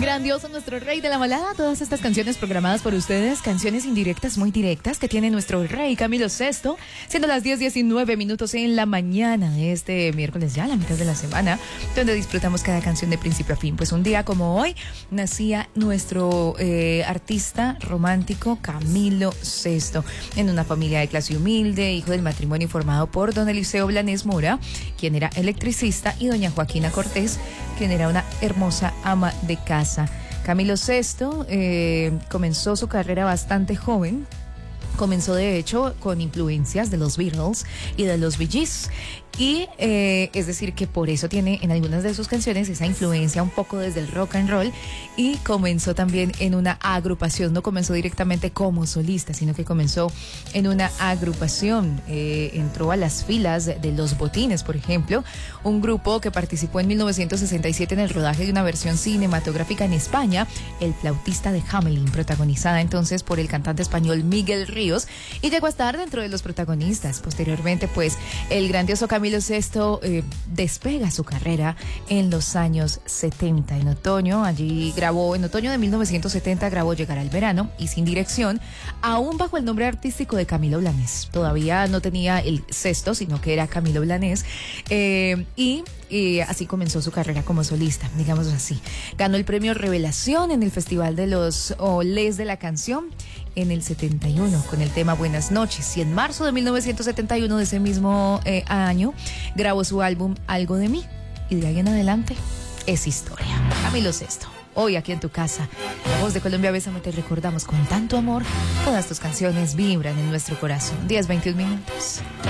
Grandioso nuestro rey de la balada. Todas estas canciones programadas por ustedes, canciones indirectas muy directas que tiene nuestro rey Camilo Sesto, siendo las 10:19 minutos en la mañana de este miércoles, ya la mitad de la semana, donde disfrutamos cada canción de principio a fin. Pues un día como hoy nacía nuestro artista romántico Camilo Sesto, en una familia de clase humilde, hijo del matrimonio formado por don Eliseo Blanes Mora, quien era electricista, y doña Joaquina Cortés, quien era una hermosa ama de casa. Camilo Sesto comenzó su carrera bastante joven. Comenzó de hecho con influencias de los Beatles y de los Bee Gees. Y es decir que por eso tiene en algunas de sus canciones esa influencia un poco desde el rock and roll, y comenzó también en una agrupación, no comenzó directamente como solista, sino que comenzó en una agrupación, entró a las filas de Los Botines, por ejemplo, un grupo que participó en 1967 en el rodaje de una versión cinematográfica en España, El Flautista de Hamelin, protagonizada entonces por el cantante español Miguel Ríos, y llegó a estar dentro de los protagonistas. Posteriormente, pues, el grandioso Camilo Sesto despega su carrera en los años 70. En otoño de 1970 grabó Llegar al Verano y Sin Dirección, aún bajo el nombre artístico de Camilo Blanes. Todavía no tenía el Sesto, sino que era Camilo Blanes, y así comenzó su carrera como solista, digamos así. Ganó el premio Revelación en el Festival de los Olés de la Canción en el 71 con el tema Buenas Noches, y en marzo de 1971 de ese mismo año grabó su álbum Algo de Mí, y de ahí en adelante es historia. Camilo Sesto, hoy aquí en tu casa, La Voz de Colombia, Bésame, te recordamos con tanto amor. Todas tus canciones vibran en nuestro corazón. 10:21 minutos.